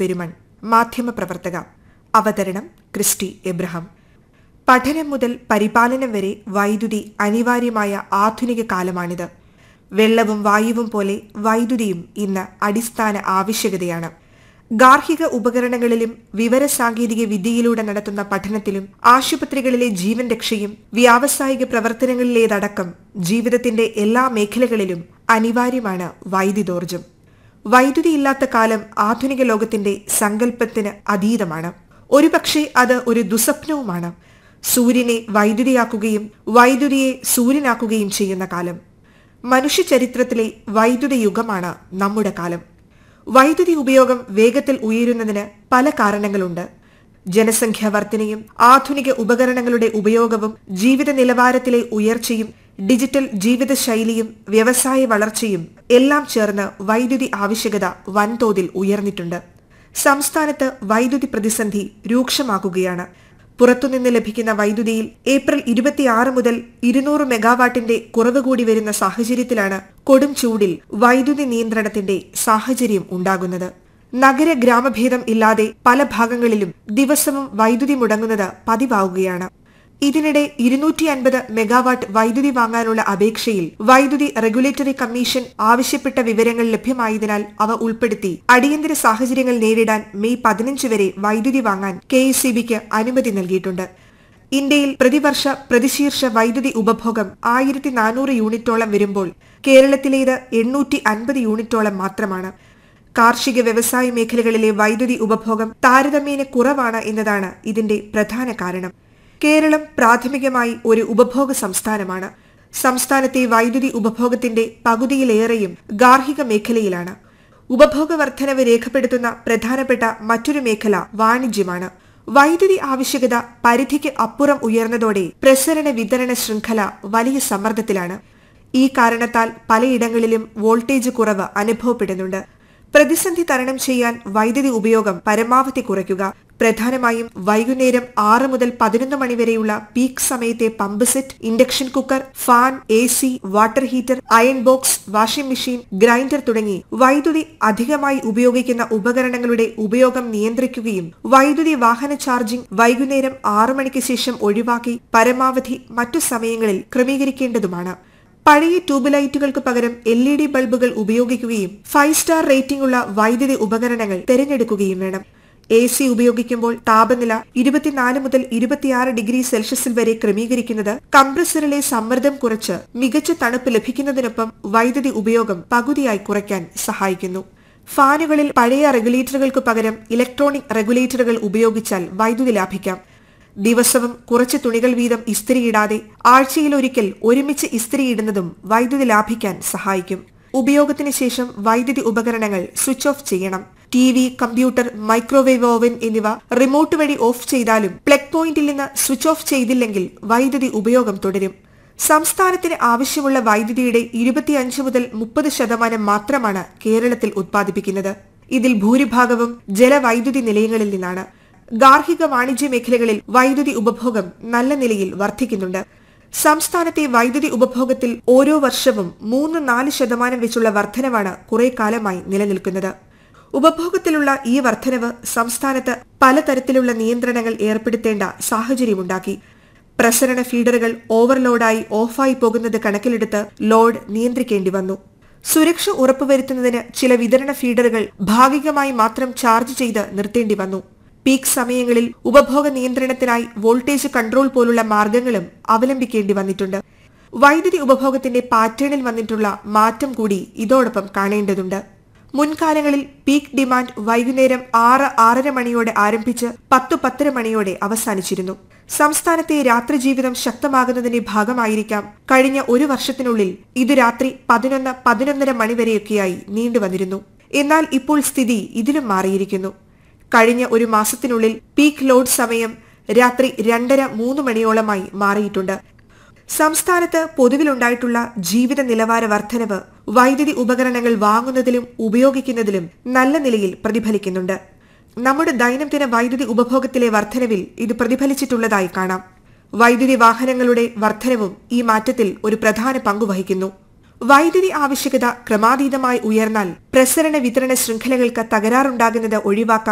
പെരുമൺ, മാധ്യമപ്രവർത്തക. അവതരണം Christy Abraham. പഠനം മുതൽ പരിപാലനം വരെ വൈദ്യുതി അനിവാര്യമായ ആധുനിക കാലമാണിത്. വെള്ളവും വായുവും പോലെ വൈദ്യുതിയും ഇന്ന് അടിസ്ഥാന ആവശ്യകതയാണ്. ഗാർഹിക ഉപകരണങ്ങളിലും വിവരസാങ്കേതിക വിദ്യയിലൂടെ നടത്തുന്ന പഠനത്തിലും ആശുപത്രികളിലെ ജീവൻ രക്ഷയും വ്യാവസായിക പ്രവർത്തനങ്ങളിലേതടക്കം ജീവിതത്തിന്റെ എല്ലാ മേഖലകളിലും അനിവാര്യമാണ് വൈദ്യുതോർജ്ജം. വൈദ്യുതിയില്ലാത്ത കാലം ആധുനിക ലോകത്തിന്റെ സങ്കല്പത്തിന് അതീതമാണ്. ഒരുപക്ഷെ അത് ഒരു ദുസ്വപ്നവുമാണ്. സൂര്യനെ വൈദ്യുതിയാക്കുകയും വൈദ്യുതിയെ സൂര്യനാക്കുകയും ചെയ്യുന്ന കാലം. മനുഷ്യ ചരിത്രത്തിലെ വൈദ്യുത യുഗമാണ് നമ്മുടെ കാലം. വൈദ്യുതി ഉപയോഗം വേഗത്തിൽ ഉയരുന്നതിന് പല കാരണങ്ങളുണ്ട്. ജനസംഖ്യാ വർധനയും ആധുനിക ഉപകരണങ്ങളുടെ ഉപയോഗവും ജീവിത നിലവാരത്തിലെ ഉയർച്ചയും ഡിജിറ്റൽ ജീവിതശൈലിയും വ്യവസായ വളർച്ചയും എല്ലാം ചേർന്ന് വൈദ്യുതി ആവശ്യകത വൻതോതിൽ ഉയർന്നിട്ടുണ്ട്. സംസ്ഥാനത്ത് വൈദ്യുതി പ്രതിസന്ധി രൂക്ഷമാക്കുകയാണ്. പുറത്തുനിന്ന് ലഭിക്കുന്ന വൈദ്യുതിയിൽ ഏപ്രിൽ 26 മുതൽ 200 മെഗാവാട്ടിന്റെ കുറവ് കൂടി വരുന്ന സാഹചര്യത്തിലാണ് കൊടും ചൂടിൽ വൈദ്യുതി നിയന്ത്രണത്തിന്റെ സാഹചര്യം ഉണ്ടാകുന്നത്. നഗര ഗ്രാമഭേദം ഇല്ലാതെ പല ഭാഗങ്ങളിലും ദിവസവും വൈദ്യുതി മുടങ്ങുന്നത് പതിവാവുകയാണ്. ഇതിനിടെ 250 മെഗാവാട്ട് വൈദ്യുതി വാങ്ങാനുള്ള അപേക്ഷയിൽ വൈദ്യുതി റെഗുലേറ്ററി കമ്മീഷൻ ആവശ്യപ്പെട്ട വിവരങ്ങൾ ലഭ്യമായതിനാൽ അവ ഉൾപ്പെടുത്തി അടിയന്തര സാഹചര്യങ്ങൾ നേരിടാൻ മെയ് 15 വരെ വൈദ്യുതി വാങ്ങാൻ KECBക്ക് അനുമതി നൽകിയിട്ടുണ്ട്. ഇന്ത്യയിൽ പ്രതിവർഷ പ്രതിശീർഷ വൈദ്യുതി ഉപഭോഗം 1400 യൂണിറ്റോളം വരുമ്പോൾ കേരളത്തിലേത് 850 യൂണിറ്റോളം മാത്രമാണ്. കാർഷിക വ്യവസായ മേഖലകളിലെ വൈദ്യുതി ഉപഭോഗം താരതമ്യേന കുറവാണ് എന്നതാണ് ഇതിന്റെ പ്രധാന കാരണം. കേരളം പ്രാഥമികമായി ഒരു ഉപഭോഗ സംസ്ഥാനമാണ്. സംസ്ഥാനത്തെ വൈദ്യുതി ഉപഭോഗത്തിന്റെ പകുതിയിലേറെയും ഗാർഹിക മേഖലയിലാണ്. ഉപഭോഗ വർധനവ് രേഖപ്പെടുത്തുന്ന പ്രധാനപ്പെട്ട മറ്റൊരു മേഖല വാണിജ്യമാണ്. വൈദ്യുതി ആവശ്യകത പരിധിക്ക് അപ്പുറം ഉയർന്നതോടെ പ്രസരണ വിതരണ ശൃംഖല വലിയ സമ്മർദ്ദത്തിലാണ്. ഈ കാരണത്താൽ പലയിടങ്ങളിലും വോൾട്ടേജ് കുറവ് അനുഭവപ്പെടുന്നുണ്ട്. പ്രതിസന്ധി തരണം ചെയ്യാൻ വൈദ്യുതി ഉപയോഗം പരമാവധി കുറയ്ക്കുക, പ്രധാനമായും വൈകുന്നേരം 6 മുതൽ 11 മണിവരെയുള്ള പീക്ക് സമയത്തെ pump set, induction cooker, fan, AC, water heater, iron box, washing machine, grinder തുടങ്ങി വൈദ്യുതി അധികമായി ഉപയോഗിക്കുന്ന ഉപകരണങ്ങളുടെ ഉപയോഗം നിയന്ത്രിക്കുകയും വൈദ്യുതി വാഹന ചാർജിംഗ് വൈകുന്നേരം 6 മണിക്ക് ശേഷം ഒഴിവാക്കി പരമാവധി മറ്റു സമയങ്ങളിൽ ക്രമീകരിക്കേണ്ടതുമാണ്. പഴയ ട്യൂബ് ലൈറ്റുകൾക്ക് പകരം LED ബൾബുകൾ ഉപയോഗിക്കുകയും 5 സ്റ്റാർ റേറ്റിംഗ് ഉള്ള വൈദ്യുതി ഉപകരണങ്ങൾ തിരഞ്ഞെടുക്കുകയും വേണം. AC ഉപയോഗിക്കുമ്പോൾ താപനില 24 മുതൽ 26 ഡിഗ്രി സെൽഷ്യസിൽ വരെ ക്രമീകരിക്കുന്നത് കംപ്രസറിലെ സമ്മർദ്ദം കുറച്ച് മികച്ച തണുപ്പ് ലഭിക്കുന്നതിനൊപ്പം വൈദ്യുതി ഉപയോഗം പകുതിയായി കുറയ്ക്കാൻ സഹായിക്കുന്നു. ഫാനുകളിൽ പഴയ റെഗുലേറ്ററുകൾക്ക് പകരം ഇലക്ട്രോണിക് റെഗുലേറ്ററുകൾ ഉപയോഗിച്ചാൽ വൈദ്യുതി ലാഭിക്കാം. ദിവസവും കുറച്ച് തുണികൾ വീതം ഇസ്തിരിയിടാതെ ആഴ്ചയിലൊരിക്കൽ ഒരുമിച്ച് ഇസ്തിരിയിടുന്നതും വൈദ്യുതി ലാഭിക്കാൻ സഹായിക്കും. ഉപയോഗത്തിന് ശേഷം വൈദ്യുതി ഉപകരണങ്ങൾ സ്വിച്ച് ഓഫ് ചെയ്യണം. TV, കമ്പ്യൂട്ടർ, മൈക്രോവേവ് ഓവൻ എന്നിവ റിമോട്ട് വഴി ഓഫ് ചെയ്താലും പ്ലഗ് പോയിന്റിൽ നിന്ന് സ്വിച്ച് ഓഫ് ചെയ്തില്ലെങ്കിൽ വൈദ്യുതി ഉപയോഗം തുടരും. സംസ്ഥാനത്തിന് ആവശ്യമുള്ള വൈദ്യുതിയുടെ 25 മുതൽ 30% മാത്രമാണ് കേരളത്തിൽ ഉത്പാദിപ്പിക്കുന്നത്. ഇതിൽ ഭൂരിഭാഗവും ജലവൈദ്യുതി നിലയങ്ങളിൽ നിന്നാണ്. ഗാർഹിക വാണിജ്യ മേഖലകളിൽ വൈദ്യുതി ഉപഭോഗം നല്ല നിലയിൽ വർദ്ധിക്കുന്നുണ്ട്. സംസ്ഥാനത്തെ വൈദ്യുതി ഉപഭോഗത്തിൽ ഓരോ വർഷവും 3-4% വെച്ചുള്ള വർധനവാണ് കുറെ കാലമായി നിലനിൽക്കുന്നത്. ഉപഭോഗത്തിലുള്ള ഈ വർധനവ് സംസ്ഥാനത്ത് പലതരത്തിലുള്ള നിയന്ത്രണങ്ങൾ ഏർപ്പെടുത്തേണ്ട സാഹചര്യമുണ്ടാക്കി. പ്രസരണ ഫീഡറുകൾ ഓവർലോഡായി ഓഫായി പോകുന്നത് കണക്കിലെടുത്ത് ലോഡ് നിയന്ത്രിക്കേണ്ടി വന്നു. സുരക്ഷ ഉറപ്പുവരുത്തുന്നതിന് ചില വിതരണ ഫീഡറുകൾ ഭാഗികമായി മാത്രം ചാർജ് ചെയ്ത് നിർത്തേണ്ടി വന്നു. പീക്ക് സമയങ്ങളിൽ ഉപഭോഗ നിയന്ത്രണത്തിനായി വോൾട്ടേജ് കൺട്രോൾ പോലുള്ള മാർഗങ്ങളും അവലംബിക്കേണ്ടി വന്നിട്ടുണ്ട്. വൈദ്യുതി ഉപഭോഗത്തിന്റെ പാറ്റേണിൽ വന്നിട്ടുള്ള മാറ്റം കൂടി ഇതോടൊപ്പം കാണേണ്ടതുണ്ട്. മുൻകാലങ്ങളിൽ പീക്ക് ഡിമാൻഡ് വൈകുന്നേരം 6-6:30 മണിയോടെ ആരംഭിച്ച് 10-10:30 മണിയോടെ അവസാനിച്ചിരുന്നു. സംസ്ഥാനത്തെ രാത്രി ജീവിതം ശക്തമാകുന്നതിന്റെ ഭാഗമായിരിക്കാം കഴിഞ്ഞ ഒരു വർഷത്തിനുള്ളിൽ ഇത് രാത്രി 11-11:30 മണിവരെയൊക്കെയായി നീണ്ടുവന്നിരുന്നു. എന്നാൽ ഇപ്പോൾ സ്ഥിതി ഇതിലും മാറിയിരിക്കുന്നു. കഴിഞ്ഞ ഒരു മാസത്തിനുള്ളിൽ പീക്ക് ലോഡ് സമയം രാത്രി 2:30-3 മണിയോളമായി മാറിയിട്ടുണ്ട്. സംസ്ഥാനത്ത് പൊതുവിലുണ്ടായിട്ടുള്ള ജീവിത നിലവാര വർധനവ് വൈദ്യുതി ഉപകരണങ്ങൾ വാങ്ങുന്നതിലും ഉപയോഗിക്കുന്നതിലും നല്ല നിലയിൽ പ്രതിഫലിക്കുന്നുണ്ട്. നമ്മുടെ ദൈനംദിന വൈദ്യുതി ഉപഭോഗത്തിലെ വർധനവിൽ ഇത് പ്രതിഫലിച്ചിട്ടുള്ളതായി കാണാം. വൈദ്യുതി വാഹനങ്ങളുടെ വർധനവും ഈ മാറ്റത്തിൽ ഒരു പ്രധാന പങ്ക് വഹിക്കുന്നു. വൈദ്യുതി ആവശ്യകത ക്രമാതീതമായി ഉയർന്നാൽ പ്രസരണ വിതരണ ശൃംഖലകൾക്ക് തകരാറുണ്ടാകുന്നത് ഒഴിവാക്കാൻ